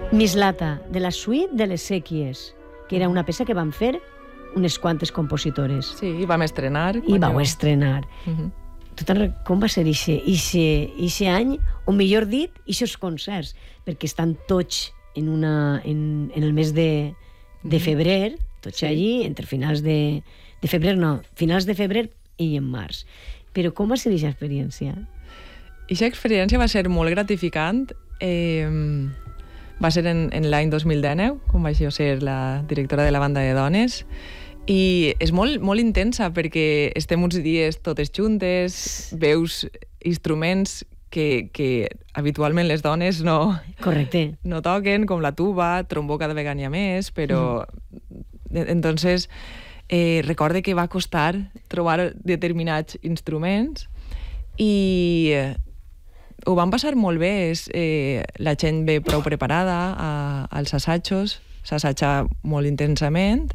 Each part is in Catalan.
Mislata, de la suite de les Sèquies, que era una peça que van fer unes quantes compositores. Sí, i vam estrenar. I vau estrenar. Tu com va ser ixe any, o millor dit, ixos concerts, perquè estan tots en el mes de febrer, tots allí, entre finals de febrer, no, finals de febrer i en març. Però com va ser aquesta experiència? Aquesta experiència va ser molt gratificant. Va ser en l'any 2019, quan vaig ser la directora de la banda de dones, i és molt, molt intensa perquè estem uns dies totes juntes, veus instruments que habitualment les dones no toquen, com la tuba, trombó cada vegada n'hi ha més, però entonces recorde que va costar trobar determinats instruments i ho vam passar molt bé. La gent ve prou preparada als assajos, s'assaja molt intensament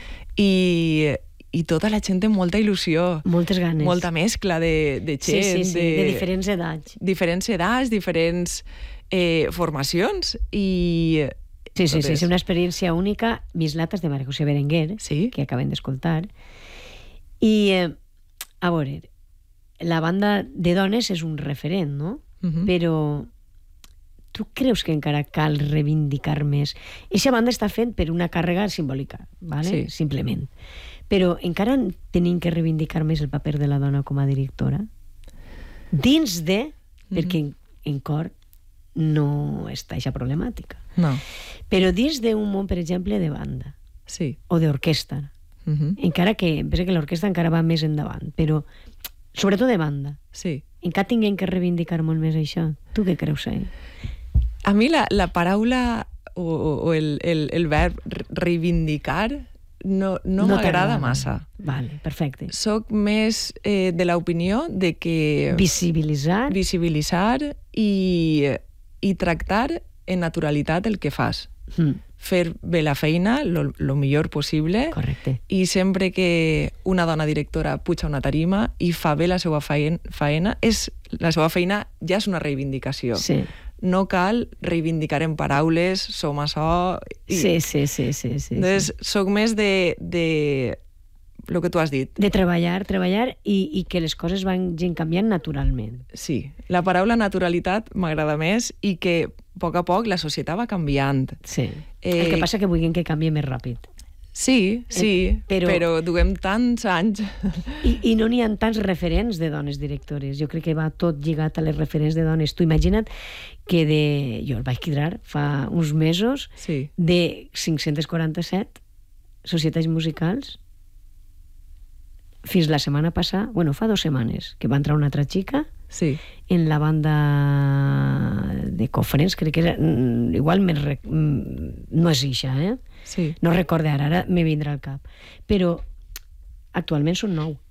i tota la gent té molta il·lusió. Moltes ganes. Molta mescla de gent. Sí, de diferents edats. Diferents edats, diferents formacions i... Sí, és una experiència única. Mislates de Maria José Berenguer, que acabem d'escoltar. I, a veure, la banda de dones és un referent, no? Però tu creus que encara cal reivindicar més? Eixa banda està fent per una càrrega simbòlica, ¿vale? Simplement. Però encara tenim que reivindicar més el paper de la dona com a directora? Dins de... perquè en cor no està eixa problemàtica. No. Però dins d'un món, per exemple, de banda. Sí. O d'orquestra. Encara que... penso que l'orquestra encara va més endavant, però sobretot de banda. Sí. Encara tinguem que reivindicar molt més això. Tu què creus, A mi la paraula o el verb reivindicar no m'agrada massa. Vale, perfecte. Soc més de l'opinió de que... Visibilitzar i tractar en naturalitat el que fas. Fer bé la feina, lo millor possible. Correcte. I sempre que una dona directora puja a una tarima i fa bé la seva feina, la seva feina ja és una reivindicació. Sí. No cal reivindicar en paraules, som això... Sí. Entonces, soc més de lo que tu has dit. De treballar i que les coses vagin canviant naturalment. Sí, la paraula naturalitat m'agrada més i que a poc la societat va canviant. Sí, el que passa que vulguin que canvie més ràpid. Sí, però duguem tants anys. I no n'hi ha tants referents de dones directores. Jo crec que va tot lligat a les referents de dones. Tu imagina't que jo el vaig quedar fa uns mesos de 547 societats musicals fins la setmana passada, fa 2 setmanes, que va entrar una altra xica en la banda de Cofrents, crec que era, igual no és ixa, no recordo ara me vindrà al cap, però actualment són 9.